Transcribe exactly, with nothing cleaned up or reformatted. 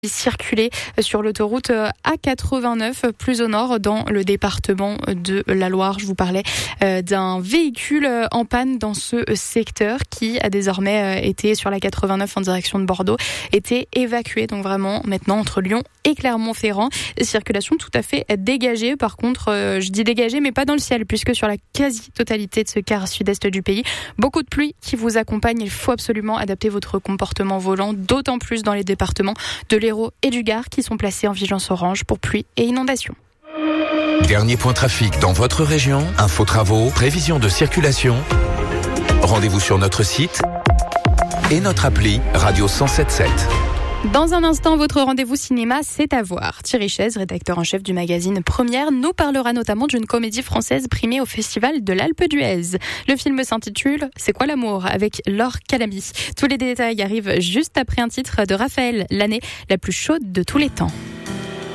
circuler sur l'autoroute A quatre-vingt-neuf plus au nord dans le département de la Loire. Je vous parlais d'un véhicule en panne dans ce secteur qui a désormais été sur la quatre-vingt-neuf en direction de Bordeaux, été évacué. Donc vraiment maintenant entre Lyon et Clermont-Ferrand, circulation tout à fait dégagée. Par contre, je dis dégagée mais pas dans le ciel puisque sur la quasi-totalité de ce quart sud-est du pays, beaucoup de pluie qui vous accompagne. Il faut absolument adapter votre comportement volant, d'autant plus dans les départements de l'Hérault et du Gard qui sont placés en vigilance orange pour pluie et inondations. Dernier point trafic dans votre région, info travaux, prévision de circulation. Rendez-vous sur notre site et notre appli Radio cent sept sept. Dans un instant, votre rendez-vous cinéma, c'est à voir. Thierry Chaise, rédacteur en chef du magazine Première, nous parlera notamment d'une comédie française primée au Festival de l'Alpe d'Huez. Le film s'intitule « C'est quoi l'amour ?» avec Laure Calamy. Tous les détails arrivent juste après un titre de Raphaël, l'année la plus chaude de tous les temps.